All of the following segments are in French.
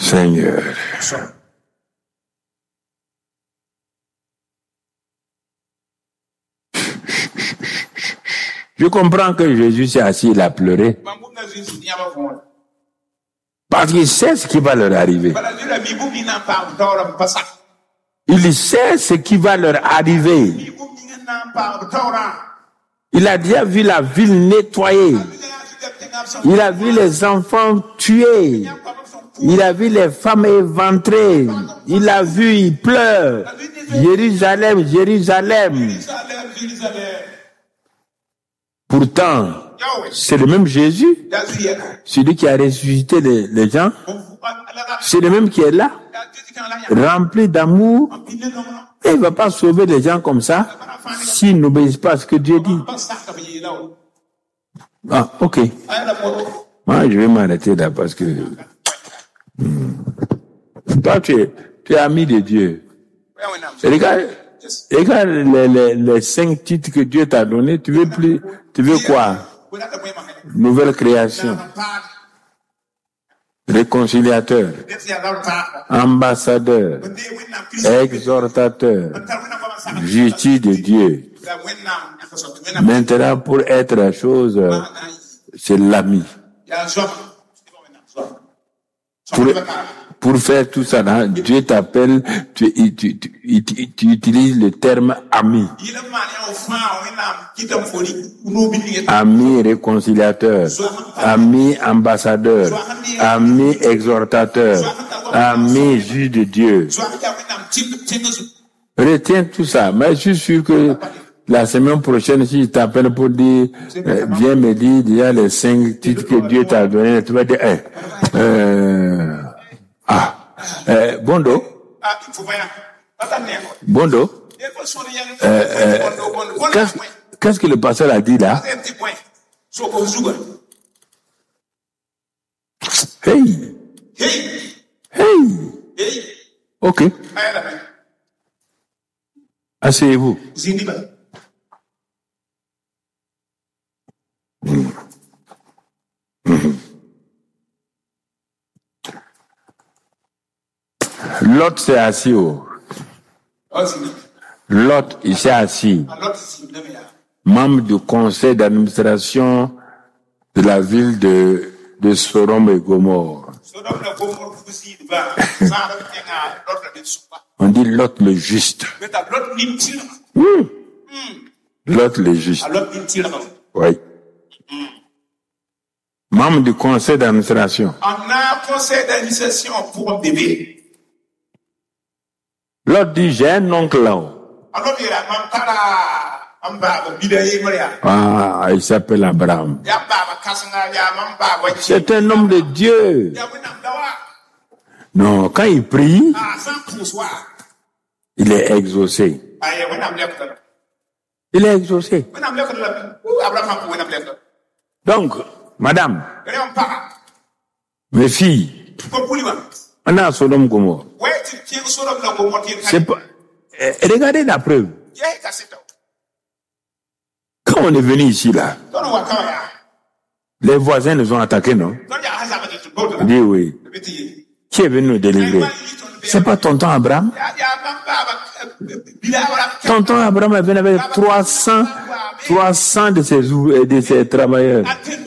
Seigneur. Je comprends que Jésus s'est assis, il a pleuré. Parce qu'il sait ce qui va leur arriver. Il sait ce qui va leur arriver. Il a déjà vu la ville nettoyée. Il a vu les enfants tués. Il a vu les femmes éventrées. Il a vu, il pleure. Jérusalem, Jérusalem. Pourtant, c'est le même Jésus, celui qui a ressuscité les gens. C'est le même qui est là, rempli d'amour. Et il ne va pas sauver les gens comme ça s'ils n'obéissent pas à ce que Dieu dit. Ah, ok. Moi, je vais m'arrêter là parce que toi, tu es ami de Dieu. Regarde les 5 titres que Dieu t'a donnés. Tu veux quoi? Nouvelle création. Réconciliateur. Ambassadeur. Exhortateur. Justice de Dieu. Maintenant, pour être la chose, c'est l'ami. Pour faire tout ça, là, Dieu t'appelle, tu utilises le terme ami. Ami réconciliateur, ami ambassadeur, ami exhortateur, ami juge de Dieu. Retiens tout ça, mais je suis sûr que la semaine prochaine, si je t'appelle pour dire, viens me dire déjà les 5 titres que Dieu t'a donné, tu vas dire, Bondo. Bondo. Qu'est-ce que le pasteur a dit là? Hey. Ok. Asseyez-vous. Lot s'est assis. Lot, il s'est assis. Membre du conseil d'administration de la ville de Sodome et Gomorrhe. On dit Lot le juste. Lot le juste. Oui. Membre du conseil d'administration. L'autre dit, j'ai un oncle là-haut. Ah, il s'appelle Abraham. C'est un homme de Dieu. Non, quand il prie, il est exaucé. Il est exaucé. Donc, madame, mes filles, on a Sodome Gomorrhe. C'est pas... Regardez la preuve. Quand on est venu ici, là, les voisins nous ont attaqués, non? On dit oui. Qui est venu nous délivrer? C'est pas tonton Abraham? Tonton Abraham est venu avec 300 de ses travailleurs.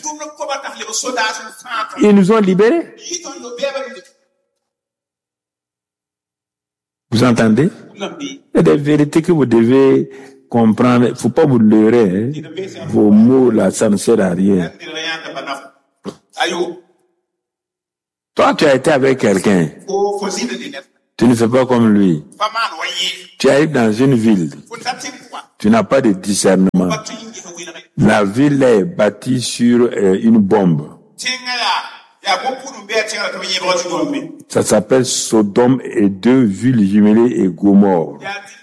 Ils nous ont libérés. Vous entendez? Il y a des vérités que vous devez comprendre. Il ne faut pas vous leurrer. Hein. Vos mots, là, ça ne sert à rien. Toi, tu as été avec quelqu'un. Tu ne fais pas comme lui. Tu arrives dans une ville. Tu n'as pas de discernement. La ville est bâtie sur une bombe. Ça s'appelle Sodome et 2 villes jumelées et Gomorrhe.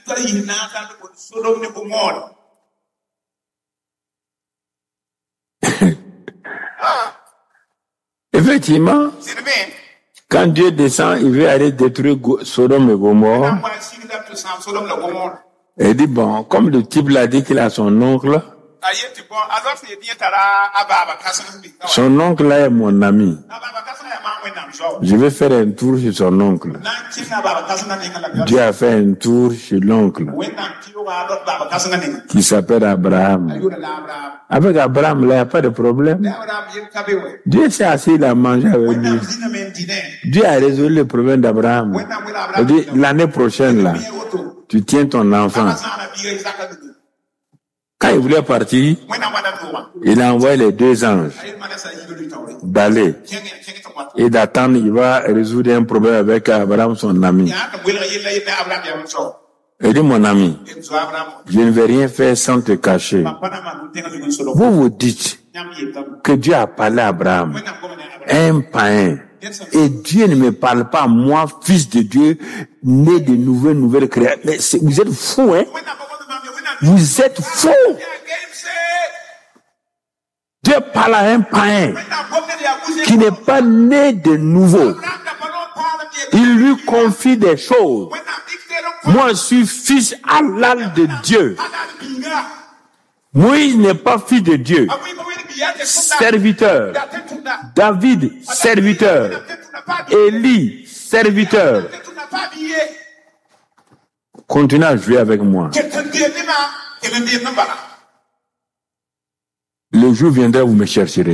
Effectivement, quand Dieu descend, il veut aller détruire Sodome et Gomorrhe. Et il dit, bon, comme le type l'a dit qu'il a son oncle, Son oncle là est mon ami. Je vais faire un tour chez son oncle. Dieu a fait un tour chez l'oncle qui s'appelle Abraham. Avec Abraham, là, il n'y a pas de problème. Dieu s'est assis, il a mangé avec lui. Dieu a résolu le problème d'Abraham. L'année prochaine, là, tu tiens ton enfant. Quand il voulait partir, il a envoyé les 2 anges d'aller et d'attendre, il va résoudre un problème avec Abraham, son ami. Il dit, mon ami, je ne vais rien faire sans te cacher. Vous vous dites que Dieu a parlé à Abraham, un païen. Et Dieu ne me parle pas, moi, fils de Dieu, né de nouvelles créatures. Mais vous êtes fous, hein? Vous êtes fous! Dieu parle à un païen qui n'est pas né de nouveau. Il lui confie des choses. Moi, je suis fils halal de Dieu. Moïse n'est pas fils de Dieu. Serviteur. David, serviteur. Élie, serviteur. Continuez à jouer avec moi. Le jour viendra, vous me chercherez.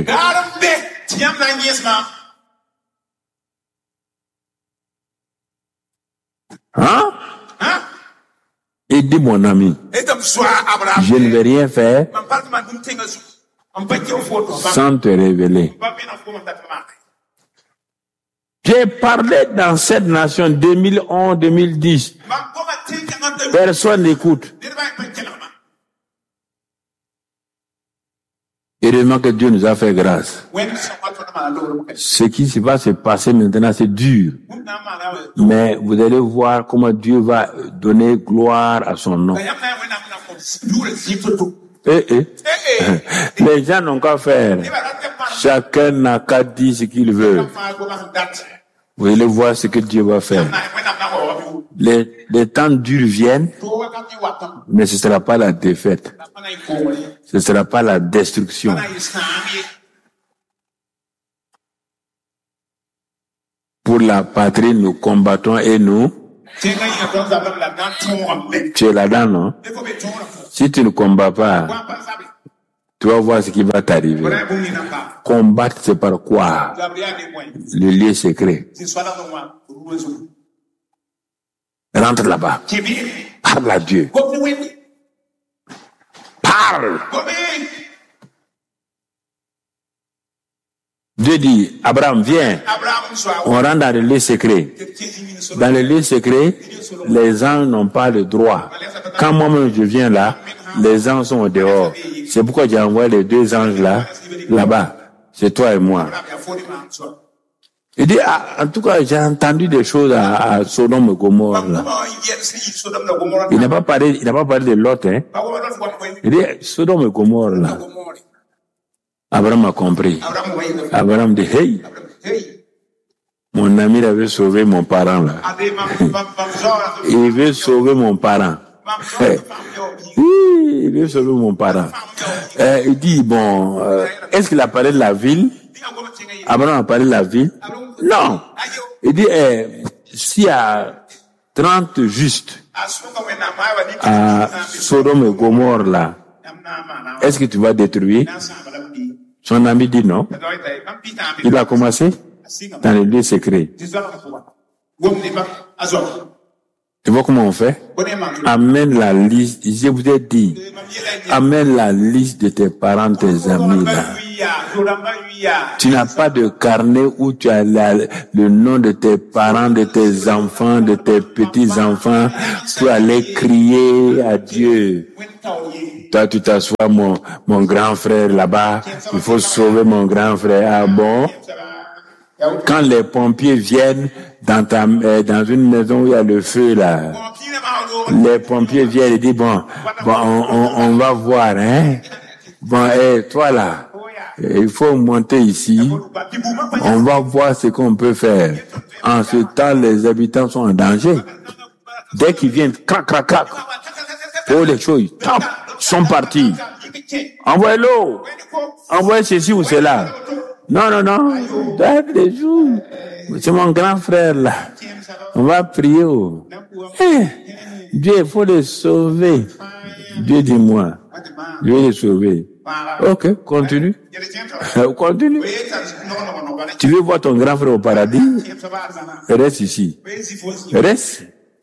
Hein? Et dit mon ami, je ne vais rien faire sans te révéler. J'ai parlé dans cette nation 2011-2010. Personne n'écoute. Heureusement que Dieu nous a fait grâce. Ce qui va se passer maintenant, c'est dur. Mais vous allez voir comment Dieu va donner gloire à son nom. Les gens n'ont qu'à faire. Chacun n'a qu'à dire ce qu'il veut. Vous allez voir ce que Dieu va faire. Les temps durs viennent, mais ce ne sera pas la défaite. Ce ne sera pas la destruction. Pour la patrie, nous combattons et nous. Tu es là-dedans, non? Si tu ne combats pas, tu vas voir ce qui va t'arriver. Combattre, c'est par quoi? Le lieu secret. Rentre là-bas. Parle à Dieu. Parle. Dieu dit, Abraham, viens. On rentre dans le lieu secret. Dans le lieu secret, les anges n'ont pas le droit. Quand moi-même je viens là, les anges sont au dehors. C'est pourquoi j'ai envoyé les 2 anges là-bas. C'est toi et moi. Il dit, en tout cas, j'ai entendu des choses à Sodome et Gomorrhe, là. Il n'a pas parlé de Lot, hein. Il dit, Sodome et Gomorrhe, là. Abraham a compris. Abraham dit, hey, mon ami avait sauvé mon parent, là. Il veut sauver mon parent. Il veut sauver mon parent. Il dit, bon, est-ce qu'il a parlé de la ville? Abraham a parlé de la ville? Non. Il dit, s'il y a 30 justes à Sodome et Gomorrhe, là, est-ce que tu vas détruire? Son ami dit non. Il a commencé dans les lieux secrets. Tu vois comment on fait? Amène la liste. Je vous ai dit, amène la liste de tes parents, tes amis, là. Tu n'as pas de carnet où tu as le nom de tes parents, de tes enfants, de tes petits-enfants pour aller crier à Dieu. Toi, tu t'assois, mon grand frère là-bas, il faut sauver mon grand frère. Ah bon? Quand les pompiers viennent dans une maison où il y a le feu là, les pompiers viennent et disent bon, on va voir, hein. Bon, toi là, il faut monter ici, on va voir ce qu'on peut faire. En ce temps, les habitants sont en danger. Dès qu'ils viennent, crac, crac, crac, oh les choses, top, sont partis. Envoyez-le. Envoyez ceci ou cela. Non. Des jours. C'est mon grand frère là. On va prier. Dieu, il faut le sauver. Dieu dit moi. Je vais le sauver. Ok, continue. Continue. Tu veux voir ton grand frère au paradis? Reste ici. Reste.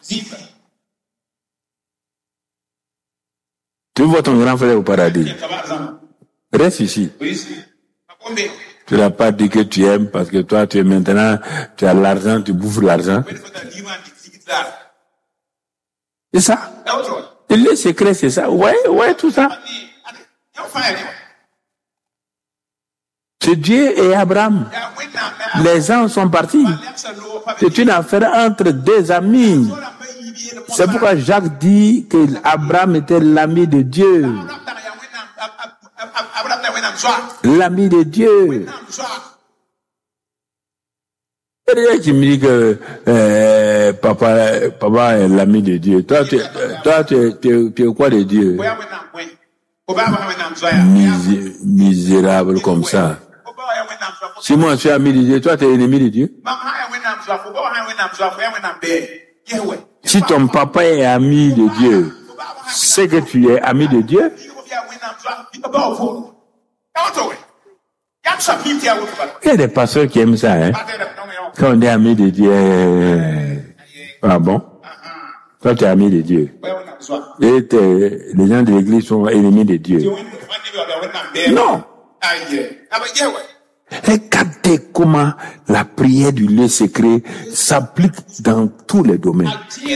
Tu veux voir ton grand frère au paradis? Reste ici. Tu n'as pas dit que tu aimes parce que toi, tu es maintenant, tu as l'argent, tu bouffes l'argent. C'est ça. Et le secret, c'est ça. Ouais, tout ça. C'est Dieu et Abraham. Les gens sont partis. C'est une affaire entre deux amis. C'est pourquoi Jacques dit que Abraham était l'ami de Dieu. L'ami de Dieu. Il y a qui me dit que papa est l'ami de Dieu. Toi, tu es quoi de Dieu? Misérable comme ça. Si moi je suis ami de Dieu, toi tu es ennemi de Dieu. Si ton papa est ami de Dieu, c'est que tu es ami de Dieu. Il y a des pasteurs qui aiment ça, hein. Quand on est ami de Dieu, ah bon? Toi tu es ami de Dieu. Et les gens de l'église sont ennemis de Dieu. Non. Regardez comment la prière du lieu secret s'applique dans tous les domaines.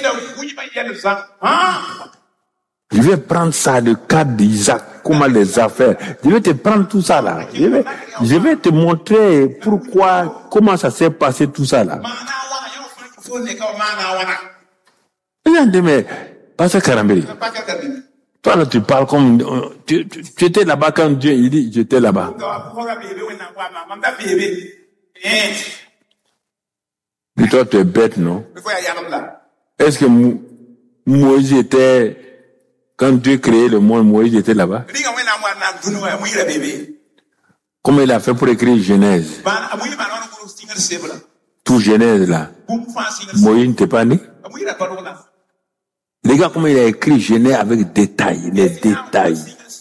Je vais prendre ça, le cas d'Isaac, comment les affaires. Je vais te prendre tout ça là. Je vais te montrer comment ça s'est passé tout ça là. Regardez, mais, Pasteur Karambiri, toi là tu parles comme, tu étais là-bas quand Dieu, il dit, j'étais là-bas. Et toi tu es bête, non? Est-ce que Moïse était, quand Dieu créait le monde, Moïse était là-bas? Comment il a fait pour écrire Genèse? Tout Genèse là. Moïse n'était pas né? Les gars, comment il a écrit Genèse avec détails, les détails.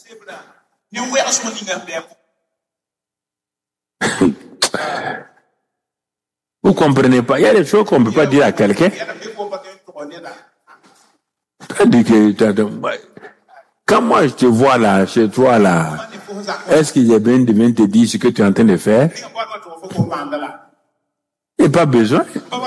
Vous comprenez pas? Il y a des choses qu'on ne peut pas dire à quelqu'un. Quand moi je te vois là, chez toi là, est-ce que j'ai besoin de te dire ce que tu es en train de faire? Il n'y a pas besoin.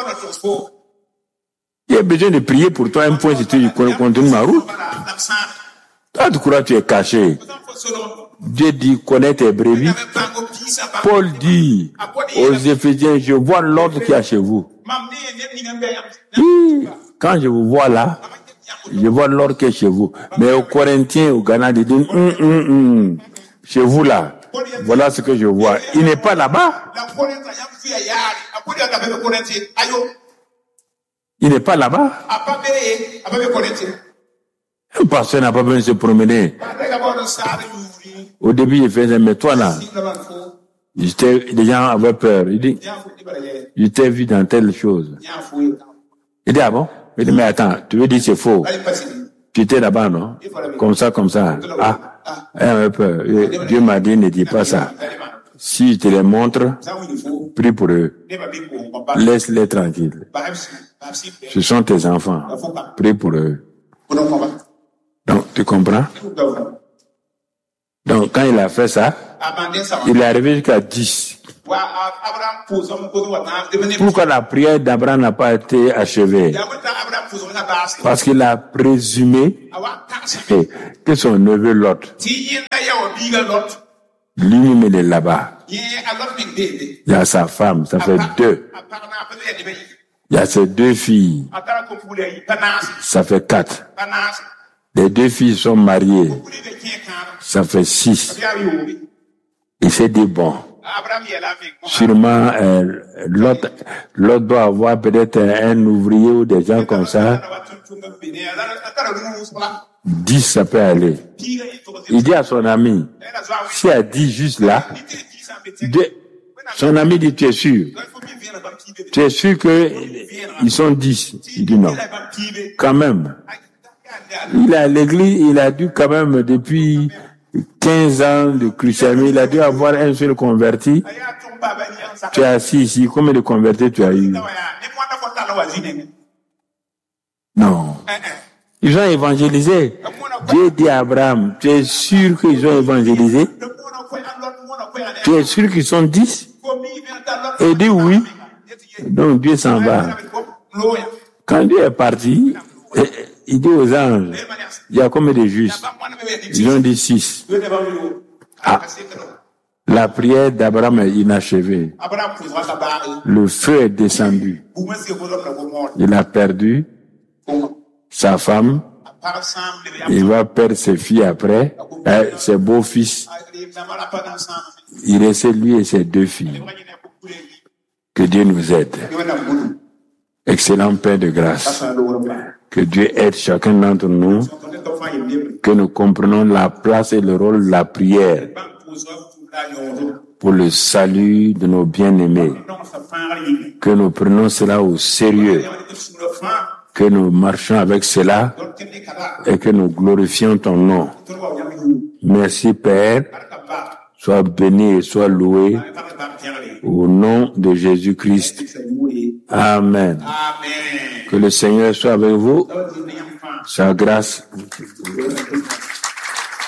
Il y a besoin de prier pour toi un point si tu continues ma route. Toi, tu crois que tu es caché. Dieu dit, connais tes brebis. Paul dit aux Éphésiens, je vois l'ordre qu'il y a chez vous. Quand je vous vois là, je vois l'ordre qui est chez vous. Mais aux Corinthiens, aux Ghana, ils disent, chez vous là, voilà ce que je vois. Il n'est pas là-bas. Il n'est pas là-bas. Un pasteur n'a pas besoin de se promener. Au début, il faisait, mais toi là, les gens avaient peur. Il dit, je t'ai vu dans telle chose. Il dit, ah bon? Il dit, mais attends, tu veux dire c'est faux? Tu étais là-bas, non? Comme ça. Ah, elle avait peur. Dieu m'a dit, ne dis pas ça. Si je te les montre, prie pour eux. Laisse-les tranquilles. Ce sont tes enfants. Prie pour eux. Donc, tu comprends? Donc, quand il a fait ça, il est arrivé jusqu'à 10. Pourquoi la prière d'Abraham n'a pas été achevée? Parce qu'il a présumé que son neveu Lot, lui-même il est là-bas. Il y a sa femme, ça fait 2. Il y a ses 2 filles, ça fait 4. Les 2 filles sont mariées, ça fait 6. Il s'est dit, bon, Sûrement, l'autre doit avoir peut-être un ouvrier ou des gens comme ça. 10, ça peut aller. Il dit à son ami, si elle dit juste là, son ami dit, tu es sûr? Tu es sûr qu'ils sont 10? Il dit non. Quand même. Il est à l'église, il a dû quand même, depuis 15 ans de christianisme, il a dû avoir un seul converti. Tu es assis ici, combien de convertis tu as eu? Non. Ils ont évangélisé. Dieu dit à Abraham, tu es sûr qu'ils ont évangélisé? Tu es sûr qu'ils sont 10? Et il dit oui. Donc Dieu s'en va. Quand Dieu est parti, il dit aux anges, il y a combien de justes? Ils ont dit 6. Ah. La prière d'Abraham est inachevée. Le feu est descendu. Il a perdu sa femme. Il va perdre ses filles après, ses beaux-fils. Il reste lui et ses 2 filles. Que Dieu nous aide. Excellent Père de grâce. Que Dieu aide chacun d'entre nous. Que nous comprenons la place et le rôle de la prière pour le salut de nos bien-aimés. Que nous prenons cela au sérieux. Que nous marchons avec cela et que nous glorifions ton nom. Merci Père. Sois béni et sois loué au nom de Jésus-Christ. Amen. Que le Seigneur soit avec vous. Sa grâce.